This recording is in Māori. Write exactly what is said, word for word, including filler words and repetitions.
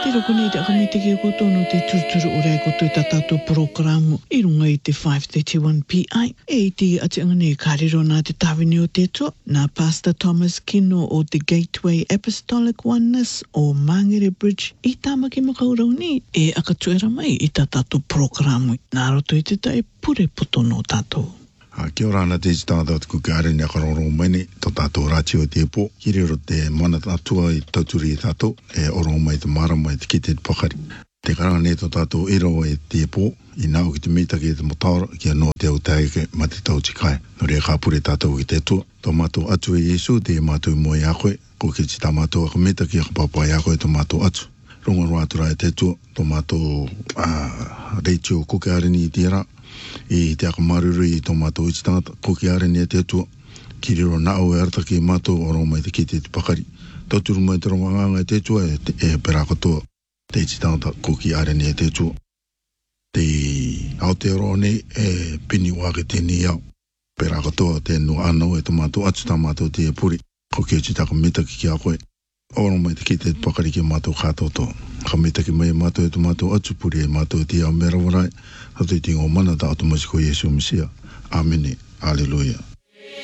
Tira kone te akamite ki o tono te turuturu o rea koto i tatato programu i runga i te five thirty-one p m. E te ati angane kariro nā te tawini o te toa, nā Pastor Thomas Kino o The Gateway Apostolic Oneness o Mangere Bridge i tāmaki makaurau ni e akatuera mai i tatato programu. Nā roto i te tai pure poto no tatou. A kia ora ana te tātou te kukare ni akaroro maini to tātou rātio te po. Kiri ro te mana tātua i tauturi i tātou e oro mai te mara mai te kite te pakari. Te karanga ne to tātou iro e te po i nāu ki te mitaki e te motaora kia no te au taike ma te tau tikai. No rea kāpure tātou ki te tua. Tō mātou atu e Yesu te mātou moe a koe. Ko ki te tā mātou aka mitaki aka papai a koe tō mātou atu. Rongo rātura e te tua. Tō mātou uh, reitio kuke areni i tira. I te akamaruru i tō mātou i tangata, koki are ni te atua, kiriro na au e arata ki mātou oro mai te ki te pakari. Tauturu mai te ronga e te atua e, e pera katoa, te i tangata, koki are ni te atua. Te Aotearoa nei e pini wake tēnei au, pera katoa te no anau e tō mātou atu tā mātou te e puri, koki e chitaka mitaki ki a koe. Oro mai te ki te pakari ki mātou kātoto. Ka mitaki mai mātou e tō mātou atu puri e mātou te au mera warai, hatu i tingo mana ta automasi ko Yesu Mesia. Amene. Alleluia.